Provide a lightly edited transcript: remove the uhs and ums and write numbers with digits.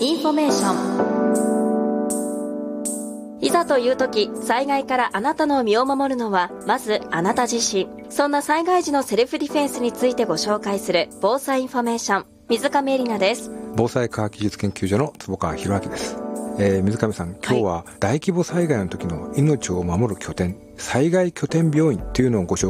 インフォメーション。いざという時、災害からあなたの身を守るのはまずあなた自身。そんな災害時のセルフディフェンスについてご紹介する防災インフォメーション、水上恵里奈です。 防災科学技術研究所の坪川博明です。水上さん、今日は大規模災害の時の命を守る拠点、災害拠点病院というのをご紹